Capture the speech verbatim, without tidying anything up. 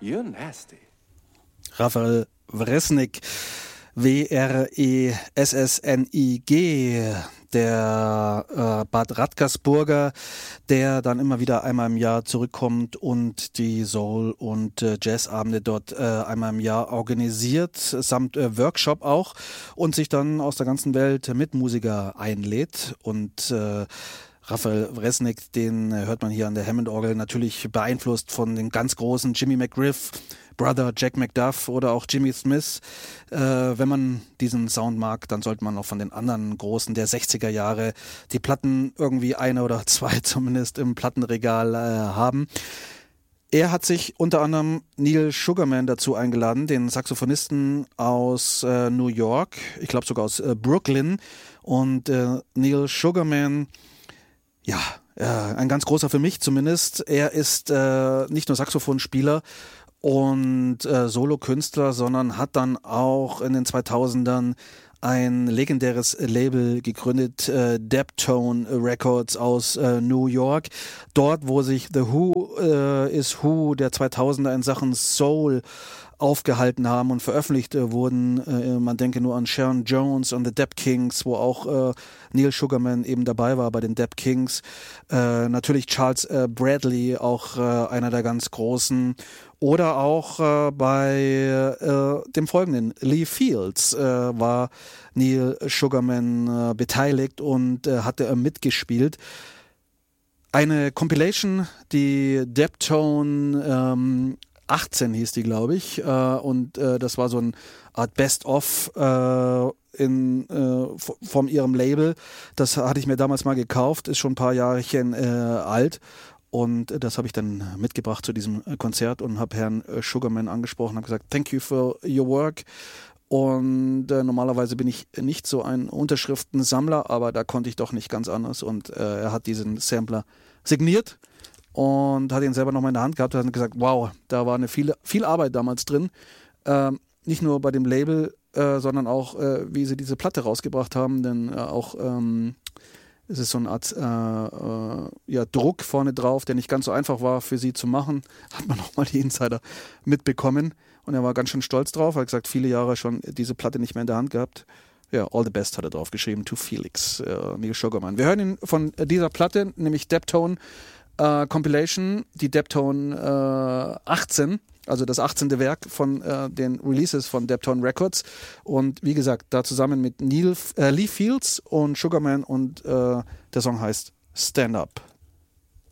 you're nasty. Rafael Wresnik, W R E S S N I G, der äh, Bad Radkersburger, der dann immer wieder einmal im Jahr zurückkommt und die Soul- und äh, Jazzabende dort äh, einmal im Jahr organisiert, samt äh, Workshop auch, und sich dann aus der ganzen Welt Mitmusiker einlädt. Und äh, Rafael Wresnik, den hört man hier an der Hammond-Orgel, natürlich beeinflusst von den ganz großen Jimmy McGriff, Brother Jack McDuff oder auch Jimmy Smith. Äh, wenn man diesen Sound mag, dann sollte man auch von den anderen Großen der sechziger Jahre die Platten irgendwie eine oder zwei zumindest im Plattenregal äh, haben. Er hat sich unter anderem Neil Sugarman dazu eingeladen, den Saxophonisten aus äh, New York, ich glaube sogar aus äh, Brooklyn. Und äh, Neil Sugarman, ja, äh, ein ganz großer für mich zumindest. Er ist äh, nicht nur Saxophonspieler und äh, Solokünstler, sondern hat dann auch in den zweitausendern ein legendäres Label gegründet, äh, Deptone Records aus äh, New York. Dort, wo sich The Who äh, is Who der zweitausender in Sachen Soul aufgehalten haben und veröffentlicht äh, wurden. Äh, man denke nur an Sharon Jones und The Dap Kings, wo auch äh, Neil Sugarman eben dabei war bei den Dap Kings. Äh, natürlich Charles äh, Bradley, auch äh, einer der ganz großen. Oder auch äh, bei äh, dem folgenden, Lee Fields, äh, war Neil Sugarman äh, beteiligt und äh, hatte äh, mitgespielt. Eine Compilation, die Deptone ähm, achtzehn hieß die, glaube ich, äh, und äh, das war so eine Art Best-of äh, in, äh, von ihrem Label. Das hatte ich mir damals mal gekauft, ist schon ein paar Jahrchen äh, alt. Und das habe ich dann mitgebracht zu diesem Konzert und habe Herrn Sugarman angesprochen, habe gesagt, thank you for your work. Und äh, normalerweise bin ich nicht so ein Unterschriftensammler, aber da konnte ich doch nicht ganz anders. Und äh, er hat diesen Sampler signiert und hat ihn selber nochmal in der Hand gehabt und hat gesagt, wow, da war eine viel, viel Arbeit damals drin. Ähm, nicht nur bei dem Label, äh, sondern auch, äh, wie sie diese Platte rausgebracht haben, denn äh, auch ähm, es ist so eine Art äh, äh, ja, Druck vorne drauf, der nicht ganz so einfach war für sie zu machen. Hat man auch mal die Insider mitbekommen. Und er war ganz schön stolz drauf. Er hat gesagt, viele Jahre schon diese Platte nicht mehr in der Hand gehabt. Ja, All the Best hat er drauf geschrieben, to Felix, äh, Neil Sugarman. Wir hören ihn von dieser Platte, nämlich Deptone äh, Compilation, die Deptone äh, achtzehn. Also das achtzehnte Werk von äh, den Releases von Deptone Records. Und wie gesagt, da zusammen mit Neil, äh, Lee Fields und Sugarman und äh, der Song heißt Stand Up.